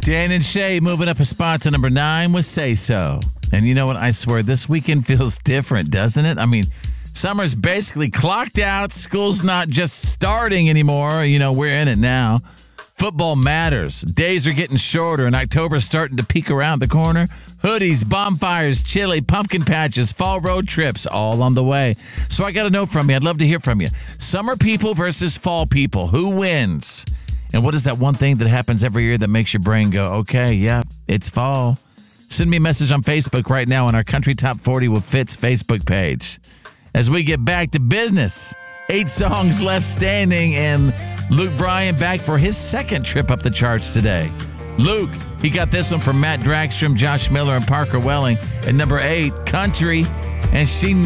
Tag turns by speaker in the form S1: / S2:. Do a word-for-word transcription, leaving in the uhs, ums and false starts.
S1: Dan and Shay moving up a spot to number nine with Say So. And you know what? I swear, this weekend feels different, doesn't it? I mean, summer's basically clocked out. School's not just starting anymore. You know, we're in it now. Football matters. Days are getting shorter, and October's starting to peek around the corner. Hoodies, bonfires, chili, pumpkin patches, fall road trips, all on the way. So I got to know from you. I'd love to hear from you. Summer people versus fall people. Who wins? And what is that one thing that happens every year that makes your brain go, okay, yeah, it's fall? Send me a message on Facebook right now on our Country Top forty with Fitz Facebook page. As we get back to business, eight songs left standing, and Luke Bryan back for his second trip up the charts today. Luke, he got this one from Matt Dragstrom, Josh Miller, and Parker Welling. At number eight, Country, and She